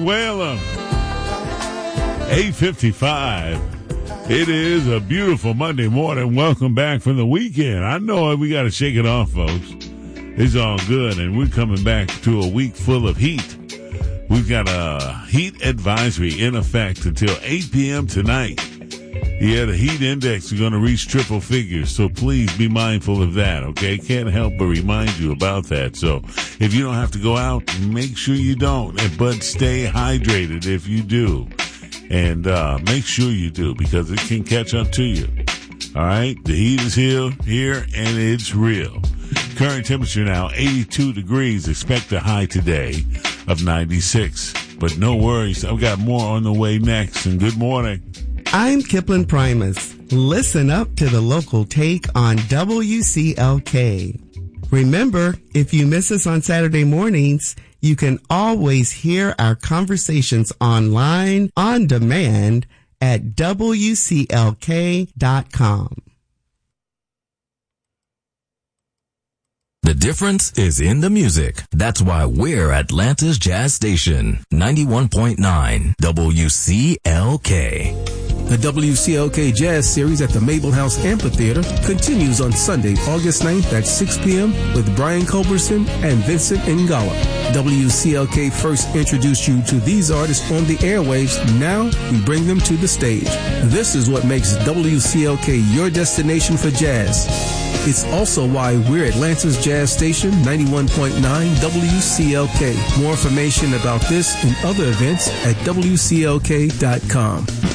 Whalum. 8:55. It is a beautiful Monday morning. Welcome back from the weekend. I know we got to shake it off, folks. It's all good, and we're coming back to a week full of heat. We've got a heat advisory in effect until 8 p.m. tonight. Yeah, the heat index is going to reach triple figures, so please be mindful of that, okay? Can't help but remind you about that. So if you don't have to go out, make sure you don't, but stay hydrated if you do. And make sure you do, because it can catch up to you. All right? The heat is here, and it's real. Current temperature now, 82 degrees. Expect a high today of 96. But no worries. I've got more on the way next. And good morning. I'm Kipling Primus. Listen up to the local take on WCLK. Remember, if you miss us on Saturday mornings, you can always hear our conversations online, on demand, at WCLK.com. The difference is in the music. That's why we're Atlanta's Jazz Station, 91.9 WCLK. The WCLK Jazz Series at the Mabel House Amphitheater continues on Sunday, August 9th at 6 p.m. with Brian Culberson and Vincent Ngala. WCLK first introduced you to these artists on the airwaves. Now we bring them to the stage. This is what makes WCLK your destination for jazz. It's also why we're Atlanta's Jazz Station, 91.9 WCLK. More information about this and other events at WCLK.com.